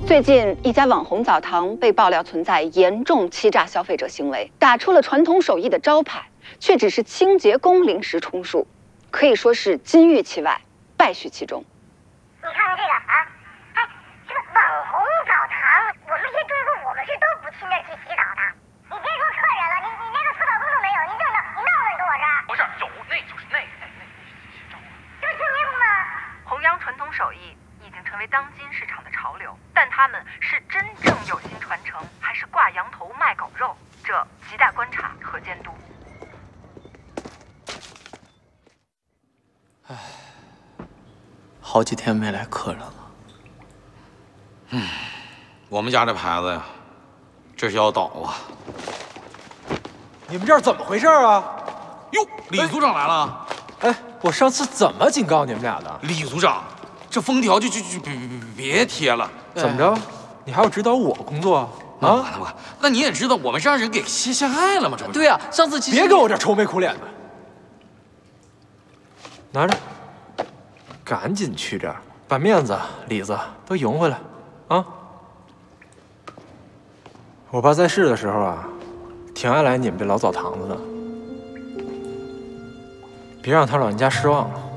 最近，一家网红澡堂被爆料存在严重欺诈消费者行为，打出了传统手艺的招牌，却只是清洁工临时充数，可以说是金玉其外，败絮其中。 你看看这个啊，哎，这个网红澡堂，我们这些中国我们是都不去那儿去洗澡的。你别说客人了，你连个搓澡工都没有，你闹了你跟我这儿？ 不是，有那就是那这不清洁工吗？ 弘扬传统手艺已经成为当今市场的潮流，但他们是真正有心传承，还是挂羊头卖狗肉？这亟待观察和监督。 唉，好几天没来客人了。 我们家这牌子呀，这是要倒啊！ 你们这儿怎么回事啊？ 哟，李组长来了！ 哎，我上次怎么警告你们俩的？ 李组长，这封条就别贴了。 怎么着？你还要指导我工作啊？ 那你也知道我们是让人给陷害了吗？这不对啊，上次其实别跟我这愁眉苦脸的，拿着，赶紧去这儿把面子、里子都赢回来啊！我爸在世的时候啊，挺爱来你们这老澡堂子的，别让他老人家失望了。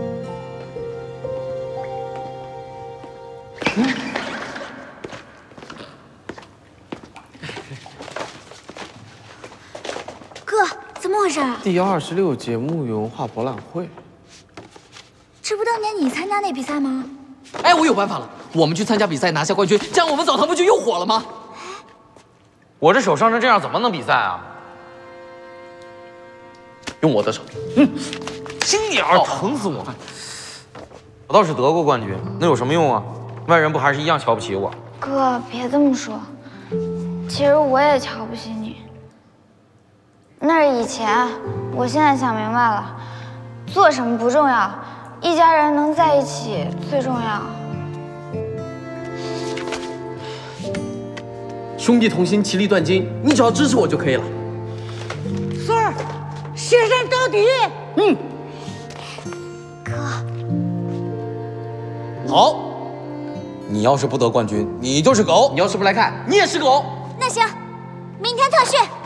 哥，怎么回事啊？ 第26届木鱼文化博览会。 这不当年你参加那比赛吗？ 哎，我有办法了，我们去参加比赛拿下冠军，这样我们澡堂不就又火了吗？ 我这手伤成这样，怎么能比赛啊？ 用我的手。 轻点儿，疼死我！我倒是得过冠军，那有什么用啊？外人不还是一样瞧不起我？ 哥，别这么说，其实我也瞧不起你。那是以前，我现在想明白了，做什么不重要，一家人能在一起最重要。 兄弟同心，其利断金，你只要支持我就可以了。 孙儿，血战到底！ 好，你要是不得冠军，你就是狗； 你要是不来看，你也是狗。 那行，明天特训。